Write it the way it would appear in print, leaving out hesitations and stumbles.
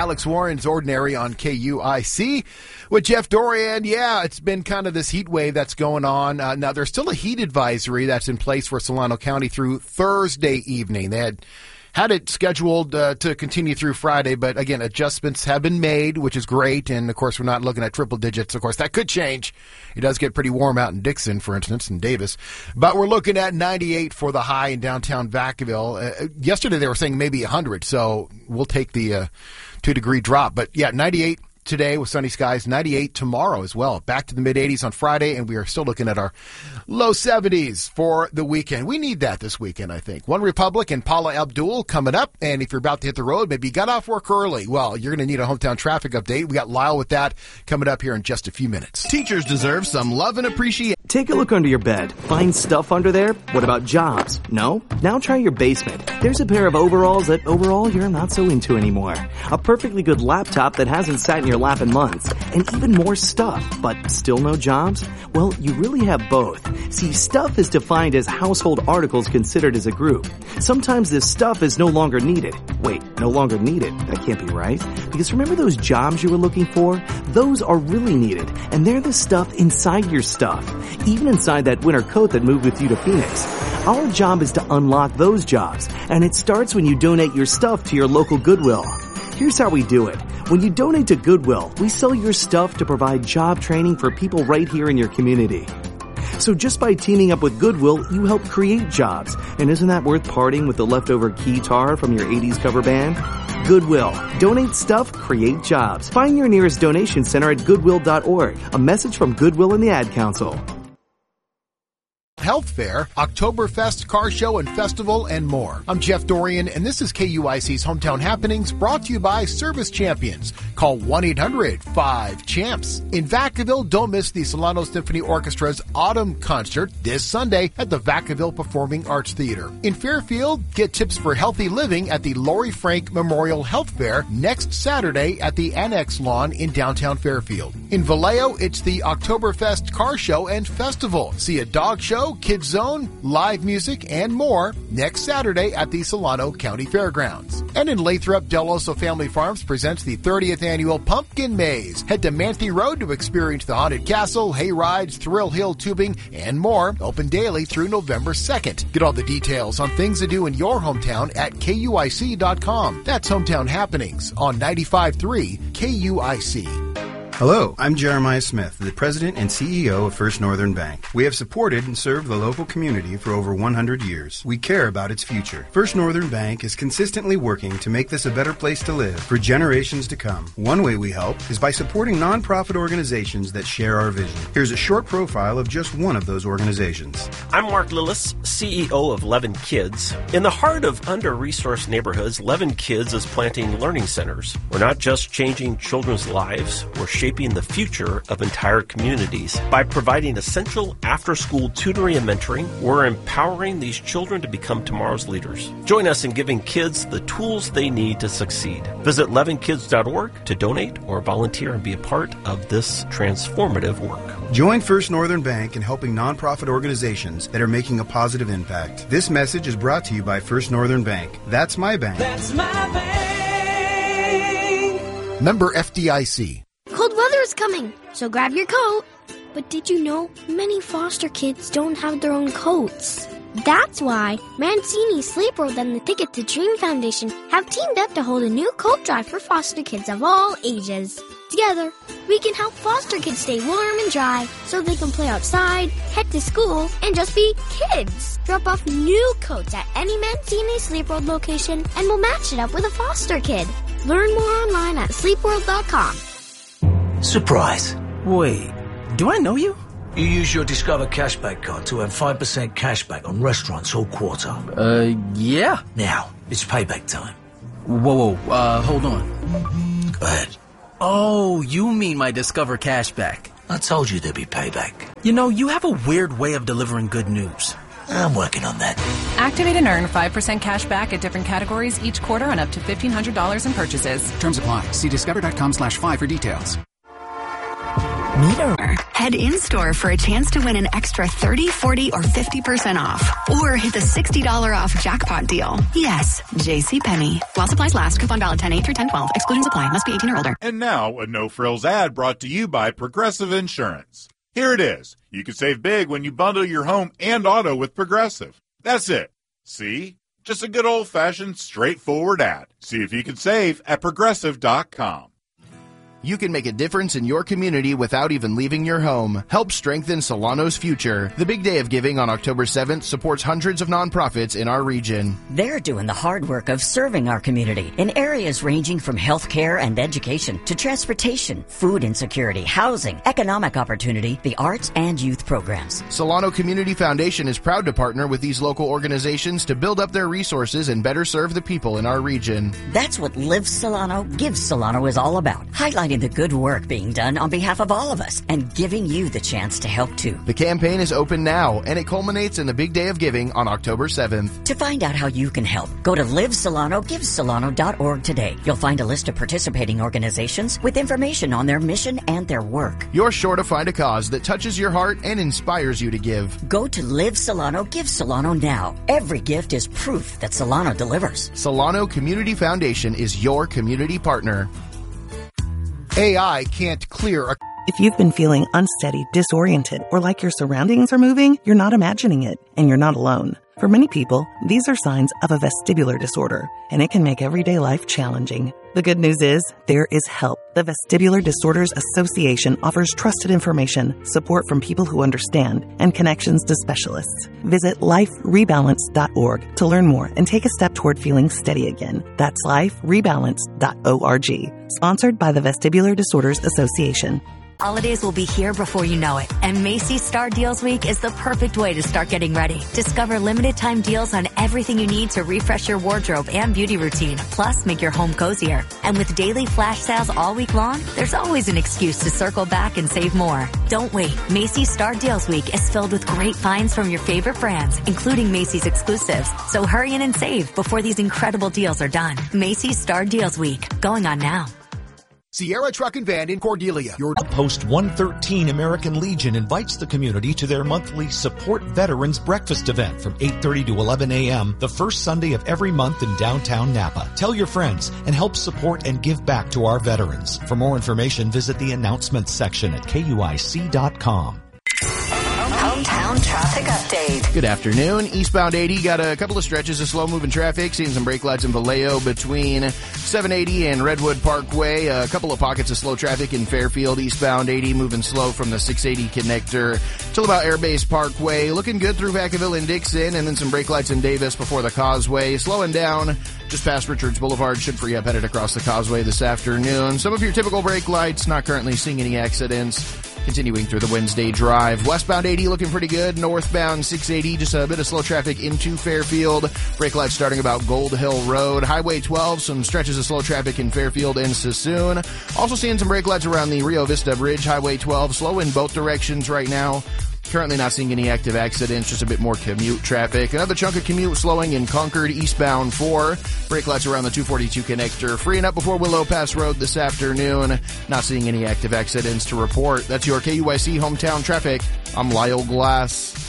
Alex Warren's Ordinary on KUIC with Jeff Dorian. Yeah, it's been kind of this heat wave that's going on. Now, there's still a heat advisory that's in place for Solano County through Thursday evening. They had it scheduled to continue through Friday, but again, adjustments have been made, which is great. And of course, we're not looking at triple digits. Of course, that could change. It does get pretty warm out in Dixon, for instance, and Davis. But we're looking at 98 for the high in downtown Vacaville. Yesterday, they were saying maybe 100, so we'll take the 2-degree drop. But yeah, 98 today with sunny skies, 98 tomorrow as well. Back to the mid-80s on Friday, and we are still looking at our low 70s for the weekend. We need that this weekend, I think. One Republic and Paula Abdul coming up, and if you're about to hit the road, maybe you got off work early, well, you're going to need a hometown traffic update. We got Lyle with that coming up here in just a few minutes. Teachers deserve some love and appreciation. Take a look under your bed. Find stuff under there? What about jobs? No? Now try your basement. There's a pair of overalls that overall you're not so into anymore. A perfectly good laptop that hasn't sat in your lap in months. And even more stuff, but still no jobs? Well, you really have both. See, stuff is defined as household articles considered as a group. Sometimes this stuff is no longer needed. Wait, no longer needed? That can't be right. Because remember those jobs you were looking for? Those are really needed. And they're the stuff inside your stuff. Even inside that winter coat that moved with you to Phoenix. Our job is to unlock those jobs. And it starts when you donate your stuff to your local Goodwill. Here's how we do it. When you donate to Goodwill, we sell your stuff to provide job training for people right here in your community. So just by teaming up with Goodwill, you help create jobs. And isn't that worth parting with the leftover keytar from your 80s cover band? Goodwill. Donate stuff, create jobs. Find your nearest donation center at goodwill.org. A message from Goodwill and the Ad Council. Health Fair, Oktoberfest, Car Show and Festival, and more. I'm Jeff Dorian, and this is KUIC's Hometown Happenings, brought to you by Service Champions. Call 1-800-5CHAMPS. In Vacaville, don't miss the Solano Symphony Orchestra's Autumn Concert this Sunday at the Vacaville Performing Arts Theater. In Fairfield, get tips for healthy living at the Lori Frank Memorial Health Fair next Saturday at the Annex Lawn in downtown Fairfield. In Vallejo, it's the Oktoberfest Car Show and Festival. See a dog show, Kids Zone, live music, and more next Saturday at the Solano County Fairgrounds. And in Lathrop, Del Oso Family Farms presents the 30th annual Pumpkin Maze. Head to Manthe Road to experience the Haunted Castle, hay rides, Thrill Hill tubing, and more. Open daily through November 2nd. Get all the details on things to do in your hometown at KUIC.com. That's Hometown Happenings on 95.3 KUIC. Hello, I'm Jeremiah Smith, the President and CEO of First Northern Bank. We have supported and served the local community for over 100 years. We care about its future. First Northern Bank is consistently working to make this a better place to live for generations to come. One way we help is by supporting nonprofit organizations that share our vision. Here's a short profile of just one of those organizations. I'm Mark Lillis, CEO of Levin Kids. In the heart of under-resourced neighborhoods, Levin Kids is planting learning centers. We're not just changing children's lives, we're shaping the future of entire communities. By providing essential after-school tutoring and mentoring, we're empowering these children to become tomorrow's leaders. Join us in giving kids the tools they need to succeed. Visit levinkids.org to donate or volunteer and be a part of this transformative work. Join First Northern Bank in helping nonprofit organizations that are making a positive impact. This message is brought to you by First Northern Bank. That's my bank. That's my bank. Member FDIC. Cold weather is coming, so grab your coat. But did you know many foster kids don't have their own coats? That's why Mancini, Sleep World, and the Ticket to Dream Foundation have teamed up to hold a new coat drive for foster kids of all ages. Together, we can help foster kids stay warm and dry so they can play outside, head to school, and just be kids. Drop off new coats at any Mancini Sleep World location and we'll match it up with a foster kid. Learn more online at sleepworld.com. Surprise. Wait, do I know you? You use your Discover Cashback card to earn 5% cashback on restaurants all quarter. Yeah. Now, it's payback time. Whoa, hold on. Go ahead. Oh, you mean my Discover Cashback. I told you there'd be payback. You know, you have a weird way of delivering good news. I'm working on that. Activate and earn 5% cash back at different categories each quarter on up to $1,500 in purchases. Terms apply. See discover.com/5 for details. Meet her. Head in-store for a chance to win an extra 30, 40, or 50% off. Or hit the $60 off jackpot deal. Yes, JCPenney. While supplies last, coupon valid 10/8 through 10/12. Exclusions apply. Must be 18 or older. And now, a no-frills ad brought to you by Progressive Insurance. Here it is. You can save big when you bundle your home and auto with Progressive. That's it. See? Just a good old-fashioned, straightforward ad. See if you can save at Progressive.com. You can make a difference in your community without even leaving your home. Help strengthen Solano's future. The Big Day of Giving on October 7th supports hundreds of nonprofits in our region. They're doing the hard work of serving our community in areas ranging from healthcare and education to transportation, food insecurity, housing, economic opportunity, the arts, and youth programs. Solano Community Foundation is proud to partner with these local organizations to build up their resources and better serve the people in our region. That's what Live Solano, Give Solano is all about. Highlighting the good work being done on behalf of all of us and giving you the chance to help too. The campaign is open now and it culminates in the Big Day of Giving on October 7th. To find out how you can help, go to livesolano.org today. You'll find a list of participating organizations with information on their mission and their work. You're sure to find a cause that touches your heart and inspires you to give. Go to Live Solano, Give Solano now. Every gift is proof that Solano delivers. Solano Community Foundation is your community partner. AI can't clear a... If you've been feeling unsteady, disoriented, or like your surroundings are moving, you're not imagining it, and you're not alone. For many people, these are signs of a vestibular disorder, and it can make everyday life challenging. The good news is, there is help. The Vestibular Disorders Association offers trusted information, support from people who understand, and connections to specialists. Visit liferebalance.org to learn more and take a step toward feeling steady again. That's liferebalance.org. Sponsored by the Vestibular Disorders Association. Holidays will be here before you know it, and Macy's Star Deals Week is the perfect way to start getting ready. Discover limited time deals on everything you need to refresh your wardrobe and beauty routine, plus make your home cozier. And with daily flash sales all week long, there's always an excuse to circle back and save more. Don't wait. Macy's Star Deals Week is filled with great finds from your favorite brands, including Macy's exclusives. So hurry in and save before these incredible deals are done. Macy's Star Deals Week, going on now. Sierra Truck and Van in Cordelia. Post 113 American Legion invites the community to their monthly Support Veterans Breakfast event from 8:30 to 11 a.m. the first Sunday of every month in downtown Napa. Tell your friends and help support and give back to our veterans. For more information, visit the announcements section at KUIC.com. Hometown traffic update. Good afternoon. Eastbound 80 got a couple of stretches of slow-moving traffic. Seeing some brake lights in Vallejo between 780 and Redwood Parkway. A couple of pockets of slow traffic in Fairfield. Eastbound 80 moving slow from the 680 connector till about Air Base Parkway. Looking good through Vacaville and Dixon, and then some brake lights in Davis before the Causeway. Slowing down just past Richards Boulevard. Should free up headed across the Causeway this afternoon. Some of your typical brake lights. Not currently seeing any accidents. Continuing through the Wednesday drive. Westbound 80 looking pretty good. Northbound 680, just a bit of slow traffic into Fairfield. Brake lights starting about Gold Hill Road. Highway 12, some stretches of slow traffic in Fairfield and Sassoon. Also seeing some brake lights around the Rio Vista Bridge. Highway 12 slow in both directions right now. Currently not seeing any active accidents, just a bit more commute traffic. Another chunk of commute slowing in Concord, eastbound 4. Brake lights around the 242 connector. Freeing up before Willow Pass Road this afternoon. Not seeing any active accidents to report. That's your KUIC Hometown Traffic. I'm Lyle Glass.